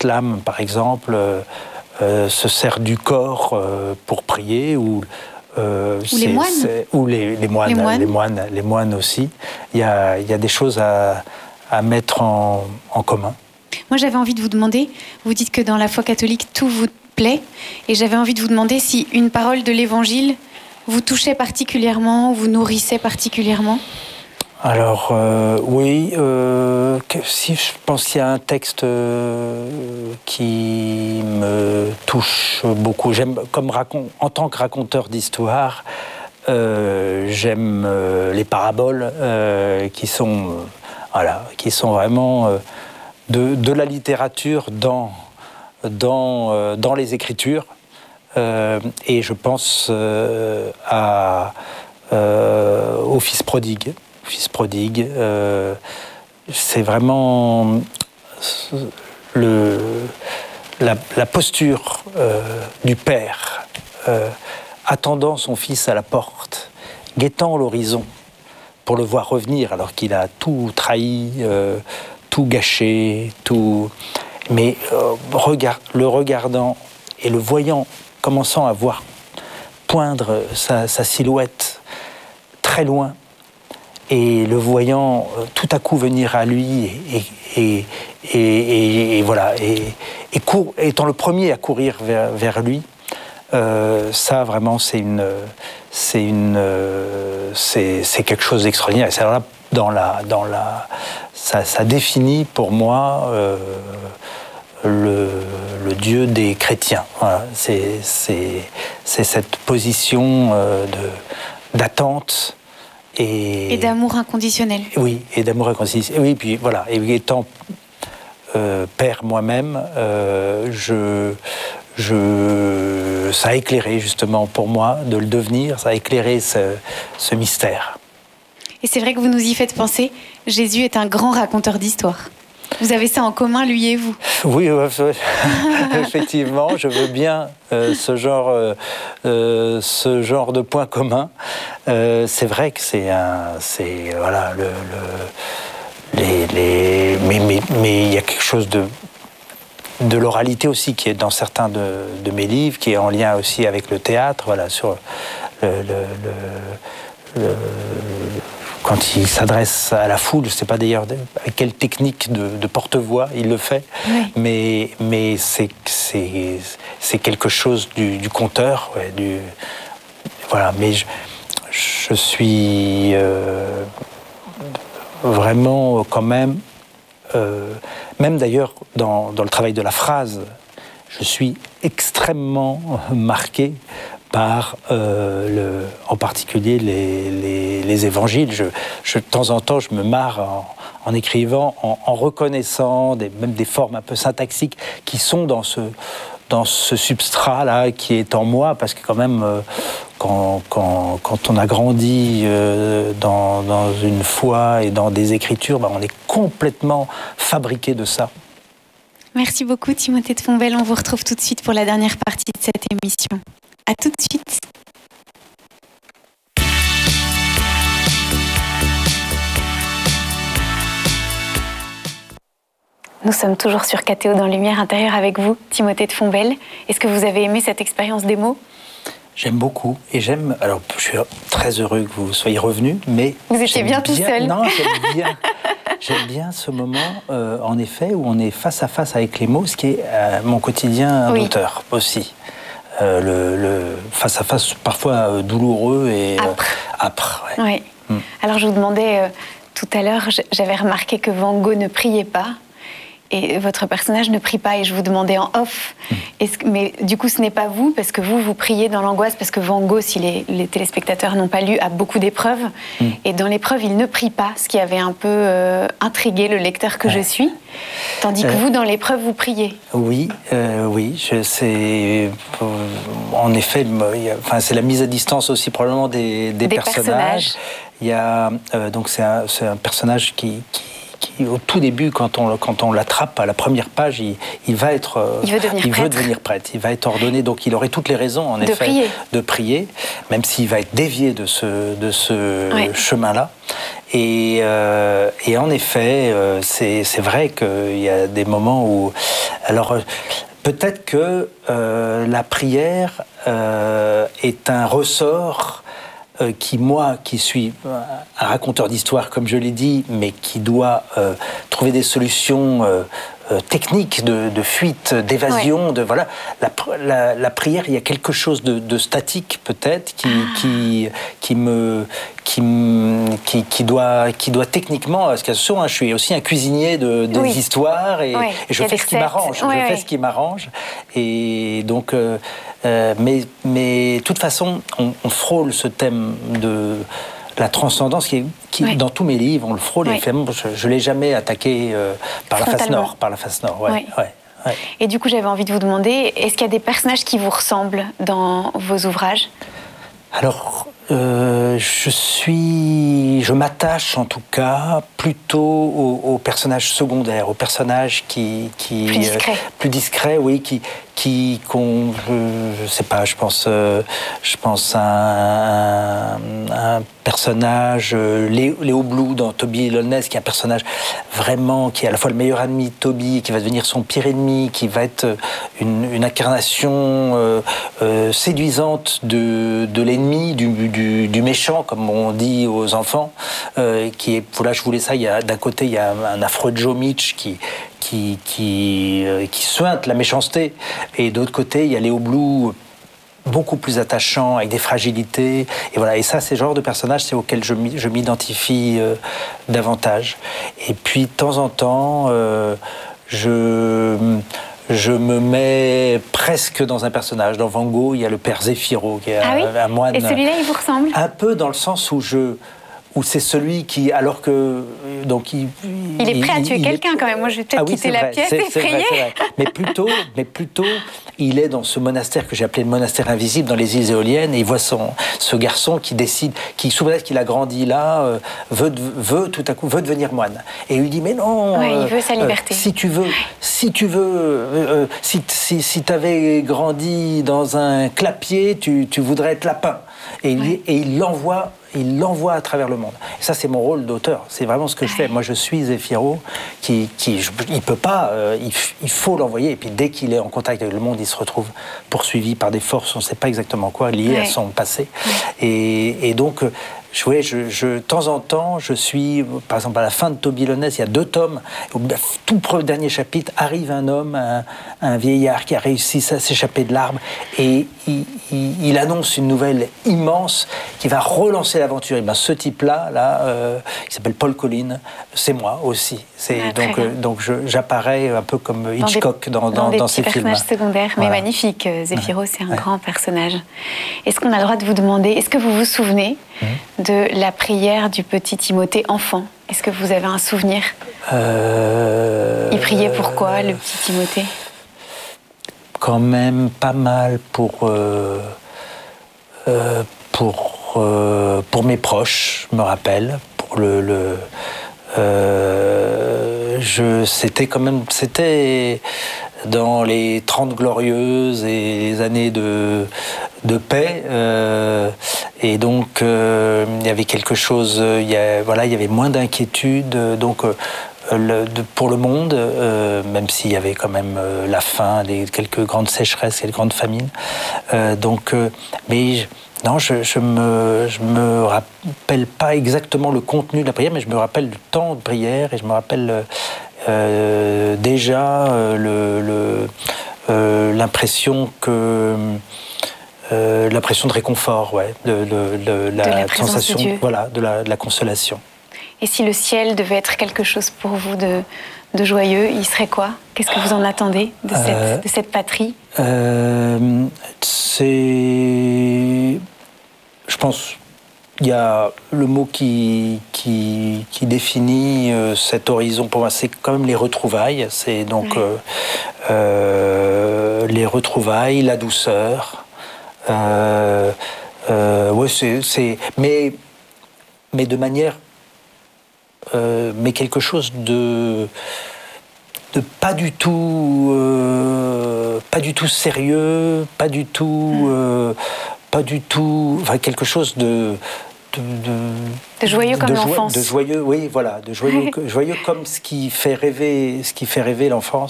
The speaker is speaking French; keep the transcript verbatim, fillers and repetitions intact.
l'islam, par exemple, euh, euh, se sert du corps euh, pour prier, ou, euh, ou les moines, ou les, les, moines, les, moines. les moines, les moines aussi. Il y a, il y a des choses à, à mettre en, en commun. Moi, j'avais envie de vous demander, vous dites que dans la foi catholique, tout vous plaît, et j'avais envie de vous demander si une parole de l'Évangile vous touchait particulièrement, vous nourrissait particulièrement. Alors, euh, oui, euh, que, si je pense qu'il y a un texte euh, qui me touche beaucoup, j'aime, comme racon- en tant que raconteur d'histoire, euh, j'aime euh, les paraboles euh, qui sont, euh, voilà, qui sont vraiment euh, de, de la littérature dans, dans, euh, dans les Écritures. Euh, et je pense euh, à, euh, au Fils prodigue. Fils prodigue, euh, c'est vraiment le, la, la posture euh, du père, euh, attendant son fils à la porte, guettant l'horizon pour le voir revenir alors qu'il a tout trahi, euh, tout gâché, tout... mais euh, regard, le regardant et le voyant, commençant à voir poindre sa, sa silhouette très loin, et le voyant euh, tout à coup venir à lui, et, et, et, et, et voilà, et, et court, étant le premier à courir vers, vers lui, euh, ça vraiment c'est une, c'est une, euh, c'est, c'est quelque chose d'extraordinaire. C'est là dans la, dans la, ça, ça définit pour moi euh, le, le Dieu des chrétiens. Voilà, c'est, c'est, c'est cette position euh, de, d'attente. Et, et d'amour inconditionnel. Oui, et d'amour inconditionnel. Oui, puis voilà, et étant euh, père moi-même, euh, je, je, ça a éclairé justement pour moi de le devenir, ça a éclairé ce, ce mystère. Et c'est vrai que vous nous y faites penser, Jésus est un grand raconteur d'histoire. Vous avez ça en commun, lui et vous. Oui, euh, effectivement, je veux bien euh, ce, genre, euh, euh, ce genre de point commun. Euh, c'est vrai que c'est un... C'est, voilà, le, le, les, les, mais mais, mais il y a quelque chose de, de l'oralité aussi qui est dans certains de, de mes livres, qui est en lien aussi avec le théâtre, voilà, sur le... le, le, le quand il s'adresse à la foule, je ne sais pas d'ailleurs avec quelle technique de, de porte-voix il le fait, oui. mais, mais c'est, c'est, c'est quelque chose du, du conteur. Ouais, du, voilà, mais je, je suis euh, vraiment quand même, euh, même d'ailleurs dans, dans le travail de la phrase, je suis extrêmement marqué par, euh, le, en particulier, les, les, les évangiles. Je, je, de temps en temps, je me marre en, en écrivant, en, en reconnaissant des, même des formes un peu syntaxiques qui sont dans ce, dans ce substrat-là qui est en moi, parce que quand même, euh, quand, quand, quand on a grandi euh, dans, dans une foi et dans des écritures, ben, on est complètement fabriqué de ça. Merci beaucoup, Timothée de Fontbelle. On vous retrouve tout de suite pour la dernière partie de cette émission. À tout de suite. Nous sommes toujours sur K T O dans Lumière intérieure avec vous, Timothée de Fontbelle. Est-ce que vous avez aimé cette expérience des mots ? J'aime beaucoup et j'aime. Alors, je suis très heureux que vous soyez revenu, mais vous étiez bien tout bien, seul. Non, j'aime bien. J'aime bien ce moment, euh, en effet, où on est face à face avec les mots, ce qui est euh, mon quotidien oui. d'auteur aussi. Euh, le, le face à face parfois euh, douloureux et âpre. Euh, âpre ouais. Oui. Mm. Alors je vous demandais euh, tout à l'heure, j'avais remarqué que Van Gogh ne priait pas. Et votre personnage ne prie pas, et je vous demandais en off, mmh. est-ce que, mais du coup ce n'est pas vous, parce que vous, vous priez dans l'angoisse, parce que Van Gogh, si les, les téléspectateurs n'ont pas lu, a beaucoup d'épreuves, mmh. et dans l'épreuve, il ne prie pas, ce qui avait un peu euh, intrigué le lecteur que ouais. je suis, tandis que euh, vous, dans l'épreuve, vous priez. Oui, euh, oui, je, c'est... Euh, en effet, enfin, c'est la mise à distance aussi probablement des, des, des personnages. personnages. Il y a, euh, donc c'est un, c'est un personnage qui... qui Qui, au tout début, quand on, quand on l'attrape à la première page, il, il va être, il veut devenir il prêtre. veut devenir prêtre. Il va être ordonné, donc il aurait toutes les raisons, en de effet, prier. de prier, même s'il va être dévié de ce, de ce ouais. chemin-là. Et, euh, et en effet, euh, c'est, c'est vrai qu'il y a des moments où... Alors, peut-être que euh, la prière euh, est un ressort euh, qui, moi, qui suis un raconteur d'histoire, comme je l'ai dit, mais qui doit euh, trouver des solutions euh, euh, techniques de, de fuite, d'évasion, ouais. de voilà. La, la, la prière, il y a quelque chose de, de statique peut-être qui, ah. qui, qui me Qui, qui, qui, doit, qui doit techniquement, parce qu'attention, hein, je suis aussi un cuisinier de, de oui. histoires et, oui. et je fais ce qui m'arrange. Oui, je oui. fais ce qui m'arrange. Et donc, euh, euh, mais, mais de toute façon, on, on frôle ce thème de la transcendance qui est qui, oui. dans tous mes livres, on le frôle. Oui. Et finalement, je ne l'ai jamais attaqué euh, par la face nord. Par la face nord, ouais, oui. ouais. Ouais. Et du coup, j'avais envie de vous demander, est-ce qu'il y a des personnages qui vous ressemblent dans vos ouvrages ? Alors, euh, je suis, je m'attache en tout cas plutôt aux, aux personnages secondaires, aux personnages qui, qui plus discrets, euh, plus discrets, oui, qui, qui, qu'on, je, je sais pas, je pense, euh, je pense à un, un personnage, euh, Léo, Léo Blue dans Toby Lowndes, qui est un personnage vraiment qui est à la fois le meilleur ami de Toby, qui va devenir son pire ennemi, qui va être une, une incarnation euh, euh, séduisante de, de l'ennemi, du, du, du méchant, comme on dit aux enfants, euh, qui est, là je voulais ça, il y a, d'un côté il y a un, un affreux Joe Mitch qui qui qui, euh, qui suinte la méchanceté, et d'autre côté il y a Léo Blue, beaucoup plus attachant, avec des fragilités, et voilà, et ça c'est le genre de personnage c'est auquel je, je m'identifie euh, davantage. Et puis de temps en temps euh, je je me mets presque dans un personnage. Dans Van Gogh, il y a le père Zéphiro, qui est ah un, oui un moine. Et celui-là, il vous ressemble ? Un peu dans le sens où je... où c'est celui qui, alors que... Donc il, il est prêt il, à tuer quelqu'un est... quand même. Moi, je vais peut-être ah oui, quitter la vrai, pièce c'est, et c'est prier. Vrai, c'est vrai. Mais plutôt, mais plutôt, il est dans ce monastère que j'ai appelé le monastère invisible dans les îles Éoliennes, et il voit son, ce garçon qui décide, qui souvent qu'il a grandi là, euh, veut, veut tout à coup, veut devenir moine. Et il lui dit, mais non... Ouais, euh, il veut sa liberté. Euh, si tu veux, si tu veux, euh, si, si, si t'avais grandi dans un clapier, tu, tu voudrais être lapin. Et il, ouais. et il l'envoie... il l'envoie à travers le monde. Et ça, c'est mon rôle d'auteur. C'est vraiment ce que je fais. Moi, je suis Zéphiro, qui, qui je, il peut pas, euh, il, il faut l'envoyer. Et puis, dès qu'il est en contact avec le monde, il se retrouve poursuivi par des forces, on ne sait pas exactement quoi, liées ouais. à son passé. Ouais. Et, et donc, je, ouais, je, je, de temps en temps, je suis, par exemple, à la fin de Toby Lowndes, il y a deux tomes. Au tout dernier chapitre, arrive un homme, un, un vieillard qui a réussi à s'échapper de l'arbre, et il, il, il annonce une nouvelle immense qui va relancer l'aventure. Et ben, ce type-là, là, euh, il s'appelle Paul Collin, c'est moi aussi. C'est, ah, donc euh, donc je, j'apparais un peu comme Hitchcock dans, des, dans, dans, dans ces films. Dans des personnages secondaires, mais voilà. Magnifique. Zéphiro, ouais. c'est un ouais. grand personnage. Est-ce qu'on a le droit de vous demander, est-ce que vous vous souvenez mmh. de la prière du petit Timothée enfant ? Est-ce que vous avez un souvenir ? euh, Il priait pourquoi, le petit Timothée ? Quand même pas mal pour... Euh, euh, pour Euh, pour mes proches, je me rappelle, pour le, le euh, je, c'était quand même, c'était dans les Trente Glorieuses et les années de, de paix, euh, et donc euh, il y avait quelque chose, il y a, voilà, il y avait moins d'inquiétude, donc euh, le, de, pour le monde, euh, même s'il y avait quand même euh, la faim, des, quelques grandes sécheresses, quelques grandes famines, euh, donc, euh, mais je, Non, je, je me, je me rappelle pas exactement le contenu de la prière, mais je me rappelle du temps de prière, et je me rappelle euh, déjà euh, le, le, euh, l'impression que euh, l'impression de réconfort, ouais, de, de, de, de la, la sensation, de Dieu. Voilà, de la, de la consolation. Et si le ciel devait être quelque chose pour vous de, de joyeux, il serait quoi ? Qu'est-ce que vous en attendez de cette, euh, de cette patrie ? euh, C'est... Je pense qu'il y a le mot qui, qui, qui définit euh, cet horizon pour moi, c'est quand même les retrouvailles. C'est donc oui. euh, euh, les retrouvailles, la douceur. Euh, euh, ouais, c'est, c'est, mais, mais de manière, euh, mais quelque chose de, de pas du tout, euh, pas du tout sérieux, pas du tout. Euh, Pas du tout, enfin quelque chose de, de, de, de joyeux comme de l'enfance. De joyeux, oui, voilà, de joyeux, joyeux comme ce qui fait rêver, ce qui fait rêver l'enfance.